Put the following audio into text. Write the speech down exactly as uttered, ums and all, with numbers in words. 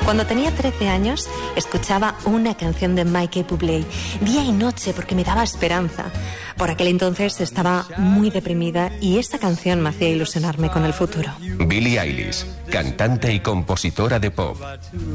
Cuando tenía trece años, escuchaba una canción de Michael Bublé, día y noche, porque me daba esperanza. Por aquel entonces estaba muy deprimida y esta canción me hacía ilusionarme con el futuro. Billie Eilish, cantante y compositora de pop.